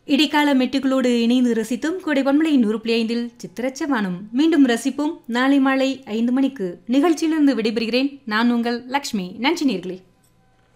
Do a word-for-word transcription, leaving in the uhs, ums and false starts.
இடைக்கால மெட்டுகளோடு இணைந்து ரசித்தும் கோடை பண்பலை நூறு புள்ளி ஐந்தில் சித்திரச்சவானம் மீண்டும் ரசிப்போம் நாளை மாலை ஐந்து மணிக்கு. நிகழ்ச்சியிலிருந்து விடைபெறுகிறேன். நான் உங்கள் லக்ஷ்மி. நன்றி நேயர்களே.